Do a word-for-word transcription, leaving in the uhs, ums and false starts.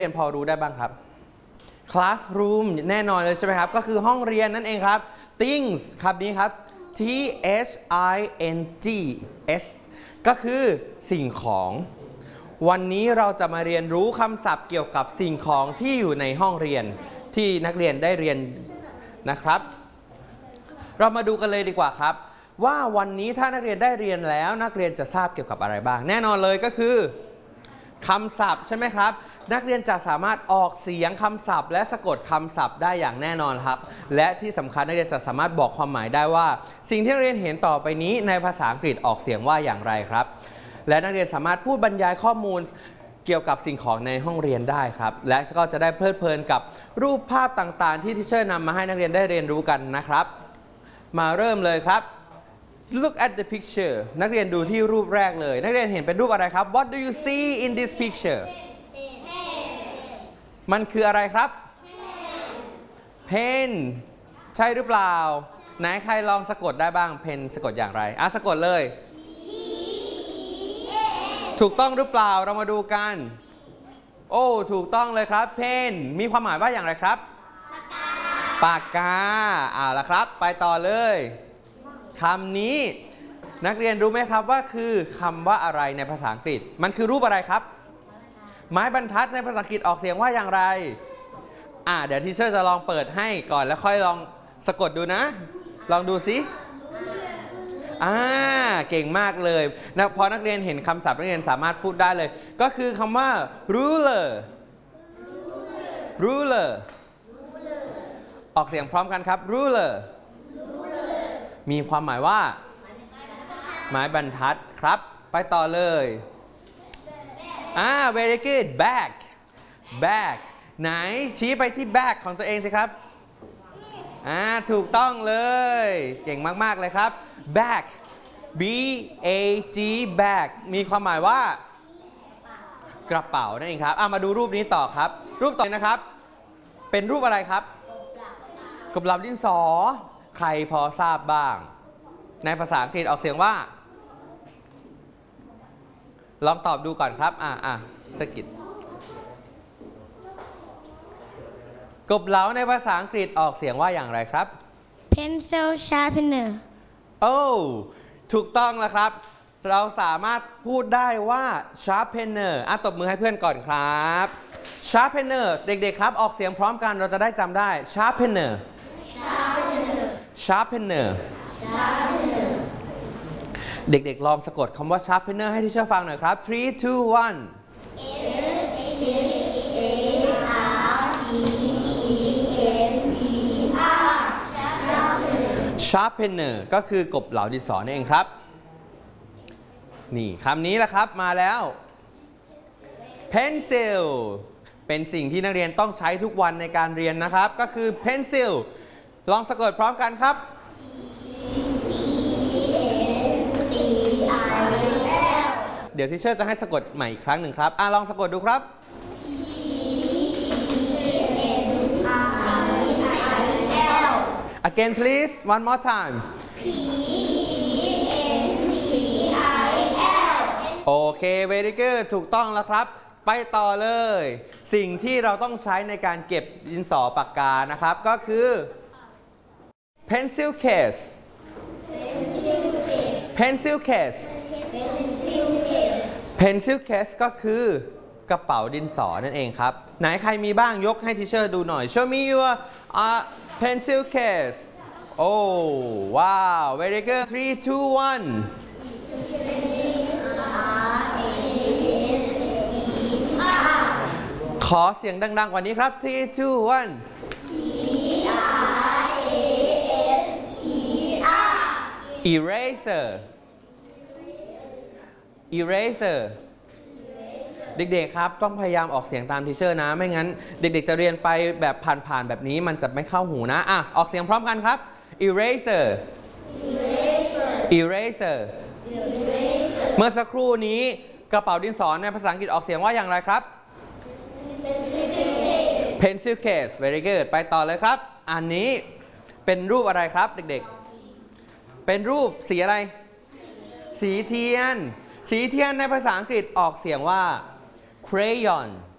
เรียนพอรู้ได้บ้างครับ classroom แน่นอนเลยใช่ไหมครับก็คือห้องเรียนนั่นเองครับ things ครับนี้ครับ t h i n g s ก็คือสิ่งของวันนี้เราจะมาเรียนรู้คำศัพท์เกี่ยวกับสิ่งของที่อยู่ในห้องเรียนที่นักเรียนได้เรียนนะครับเรามาดูกันเลยดีกว่าครับว่าวันนี้ถ้านักเรียนได้เรียนแล้วนักเรียนจะทราบเกี่ยวกับอะไรบ้างแน่นอนเลยก็คือคำศัพท์ใช่ไหมครับนักเรียนจะสามารถออกเสียงคำศัพท์และสะกดคำศัพท์ได้อย่างแน่นอนครับและที่สำคัญนักเรียนจะสามารถบอกความหมายได้ว่าสิ่งที่นักเรียนเห็นต่อไปนี้ในภาษาอังกฤษออกเสียงว่าอย่างไรครับและนักเรียนสามารถพูดบรรยายข้อมูลเกี่ยวกับสิ่งของในห้องเรียนได้ครับและก็จะได้เพลิดเพลินกับรูปภาพต่างๆที่ทิเชอร์นำมาให้นักเรียนได้เรียนรู้กันนะครับมาเริ่มเลยครับ Look at the picture นักเรียนดูที่รูปแรกเลยนักเรียนเห็นเป็นรูปอะไรครับ What do you see in this picture มันคืออะไรครับ Pen ใช่หรือเปล่าไหนใครลองสะกดได้บ้าง Pen สะกดอย่างไรอ่ะสะกดเลยถูกต้องหรือเปล่าเรามาดูกันโอ้ถูกต้องเลยครับ Pen มีความหมายว่าอย่างไรครับปากกาอ่าละครับไปต่อเลยคำนี้นักเรียนรู้ไหมครับว่าคือคำว่าอะไรในภาษาอังกฤษมันคือรูปอะไรครับไม้บรรทัดในภาษาอังกฤษออกเสียงว่าอย่างไรอ่าเดี๋ยวทีเชอร์จะลองเปิดให้ก่อนแล้วค่อยลองสะกดดูนะลองดูสิอ่าเก่งมากเลยนะพอนักเรียนเห็นคำศัพท์นักเรียนสามารถพูดได้เลยก็คือคำว่า ruler ruler ออกเสียงพร้อมกันครับ ruler มีความหมายว่าไม้บรรทัดครับไปต่อเลยอ่า very good bag bag ไหนชี้ไปที่ bag ของตัวเองสิครับอ่าถูกต้องเลยเก่งมากๆเลยครับ bag b a g bag มีความหมายว่ากระเป๋านั่นเองครับอ่ามาดูรูปนี้ต่อครับรูปต่อไปนะครับเป็นรูปอะไรครับกบเหลาดินสอใครพอทราบบ้างในภาษาอังกฤษออกเสียงว่าลองตอบดูก่อนครับอ่าอ่าสกิดกบเหลาในภาษาอังกฤษออกเสียงว่าอย่างไรครับ pencil sharpener โอ้ถูกต้องแล้วครับเราสามารถพูดได้ว่า sharpener อ่ะตบมือให้เพื่อนก่อนครับ sharpener เด็กๆครับออกเสียงพร้อมกันเราจะได้จำได้ sharpener sharpener เด็กๆลองสะกดคำว่า sharpener ให้ที่เชื่อฟังหน่อยครับ three two one sharpener ก็คือกบเหลาดินสอนั่นเองครับนี่คำนี้แหละครับมาแล้ว pencil เป็นสิ่งที่นักเรียนต้องใช้ทุกวันในการเรียนนะครับก็คือ pencil ลองสะกดพร้อมกันครับ เดี๋ยวทิเชอร์จะให้สะกดใหม่อีกครั้งหนึ่งครับอ่ะลองสะกดดูครับ again please one more time P E N C I L โอเค very good ถูกต้องแล้วครับไปต่อเลยสิ่งที่เราต้องใช้ในการเก็บดินสอปากกานะครับก็คือ pencil case pencil case pencil case ก็คือกระเป๋าดินสอนั่นเองครับไหนใครมีบ้างยกให้ทีเชอร์ดูหน่อย show me your uh, pencil case โอ้ว้าว very good three two one ขอเสียงดังๆกว่านี้ครับ three two one eraser eraser เด็กๆครับต้องพยายามออกเสียงตามทีเชอร์นะไม่งั้นเด็กๆจะเรียนไปแบบผ่านๆแบบนี้มันจะไม่เข้าหูนะอ่ะออกเสียงพร้อมกันครับ eraser eraser เมื่อสักครู่นี้กระเป๋าดินสอในภาษาอังกฤษออกเสียงว่าอย่างไรครับ pencil case very good ไปต่อเลยครับอันนี้เป็นรูปอะไรครับเด็กๆเป็นรูปสีอะไรสีเทียนสีเทียนในภาษาอังกฤษออกเสียงว่า crayon